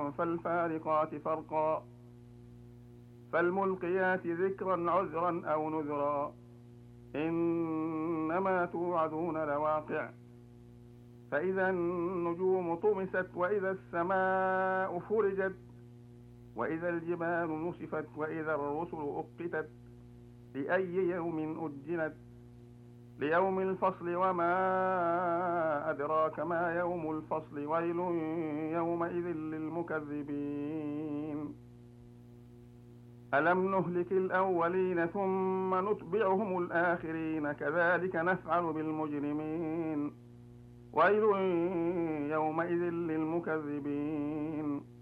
فالفارقات فرقا فالملقيات ذكرا عذرا أو نذرا إنما توعدون لواقع فإذا النجوم طمست وإذا السماء فرجت وإذا الجبال نسفت وإذا الرسل أقتت لأي يوم أجلت ليوم الفصل وما أدراك ما يوم الفصل ويل يومئذ للمكذبين ألم نهلك الأولين ثم نتبعهم الآخرين كذلك نفعل بالمجرمين ويل يومئذ للمكذبين